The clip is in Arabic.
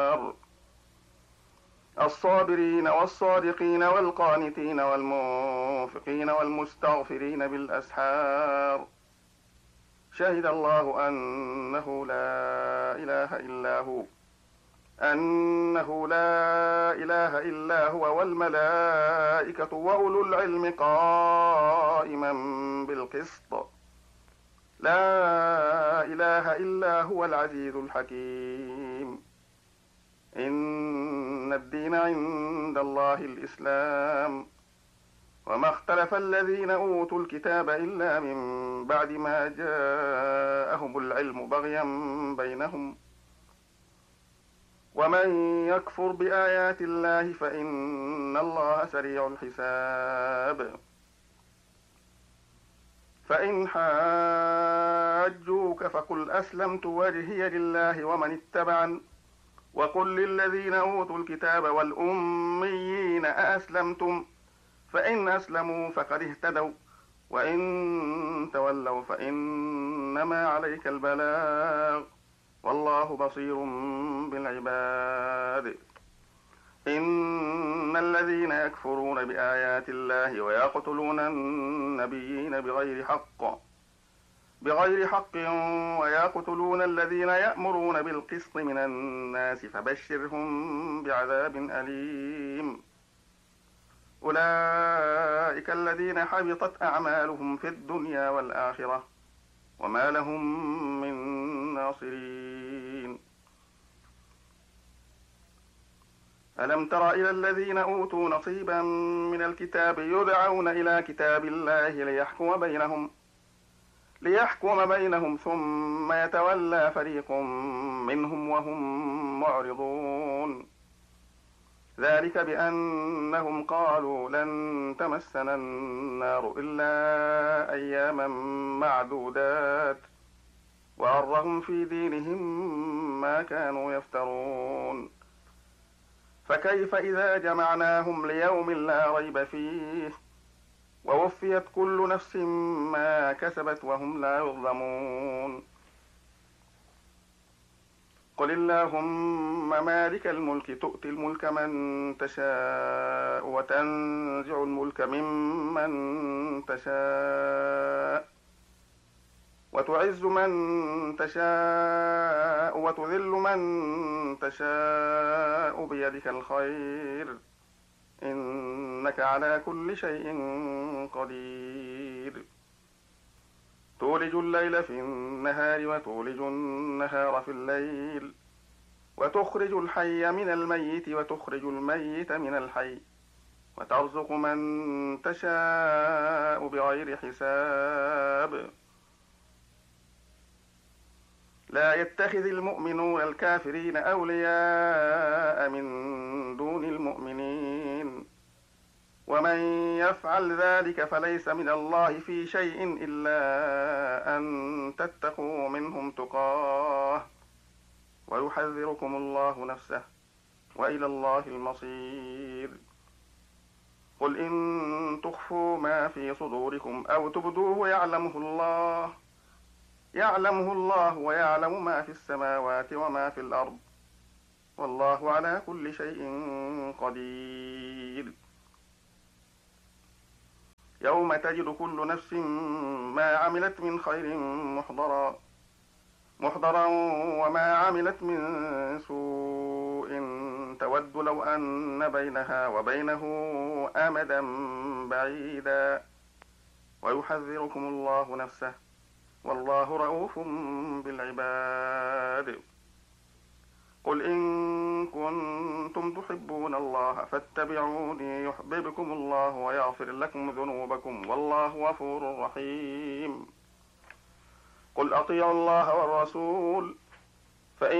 الصابرين والصادقين والقانتين والمنفقين والمستغفرين بالأسحار شهد الله أنه لا إله إلا هو والملائكة وأولو العلم قائما بالقسط لا إله إلا هو العزيز الحكيم إن الدين عند الله الإسلام وما اختلف الذين أوتوا الكتاب إلا من بعد ما جاءهم العلم بغيا بينهم ومن يكفر بآيات الله فإن الله سريع الحساب فإن حاجوك فقل أسلمت وجهي لله ومن اتبعن وقل للذين أوتوا الكتاب والأميين أأسلمتم فإن أسلموا فقد اهتدوا وإن تولوا فإنما عليك البلاغ والله بصير بالعباد إن الذين يكفرون بآيات الله ويقتلون النبيين بغير حق ويقتلون الذين يأمرون بالقسط من الناس فبشرهم بعذاب أليم أولئك الذين حبطت أعمالهم في الدنيا والآخرة وما لهم من ناصرين ألم تر إلى الذين أوتوا نصيبا من الكتاب يدعون إلى كتاب الله ليحكم بينهم ثم يتولى فريق منهم وهم معرضون ذلك بأنهم قالوا لن تمسنا النار إلا أياما معدودات وغرهم في دينهم ما كانوا يفترون فكيف إذا جمعناهم ليوم لا ريب فيه ووفيت كل نفس ما كسبت وهم لا يظلمون قل اللهم مالك الملك تؤتي الملك من تشاء وتنزع الملك ممن تشاء وتعز من تشاء وتذل من تشاء بيدك الخير إنك على كل شيء قدير تولج الليل في النهار وتولج النهار في الليل وتخرج الحي من الميت وتخرج الميت من الحي وترزق من تشاء بغير حساب لا يتخذ المؤمنون الكافرين أولياء من دون المؤمنين ومن يفعل ذلك فليس من الله في شيء إلا أن تتقوا منهم تقاه ويحذركم الله نفسه وإلى الله المصير قل إن تخفوا ما في صدوركم أو تبدوه يعلمه الله ويعلم ما في السماوات وما في الأرض والله على كل شيء قدير يوم تجد كل نفس ما عملت من خير محضرا وما عملت من سوء تود لو أن بينها وبينه أمدا بعيدا ويحذركم الله نفسه والله رؤوف بالعباد قل إن كنتم تحبون الله فاتبعوني يحببكم الله ويغفر لكم ذنوبكم والله غفور رحيم قل أطيعوا الله والرسول